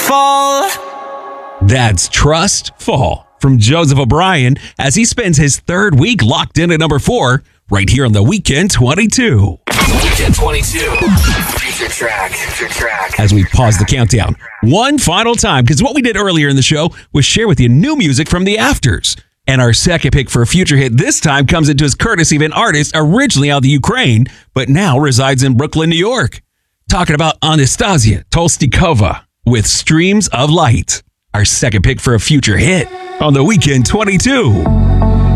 fall. That's Trust Fall from Joseph O'Brien as he spends his third week locked in at number 4 right here on the Weekend 22. Weekend 22. Future track. As we pause the countdown one final time, because what we did earlier in the show was share with you new music from the Afters. And our second pick for a future hit this time comes into his courtesy of an artist originally out of the Ukraine, but now resides in Brooklyn, New York. Talking about Anastasia Tolstikova with Streams of Light. Our second pick for a future hit on the Weekend 22.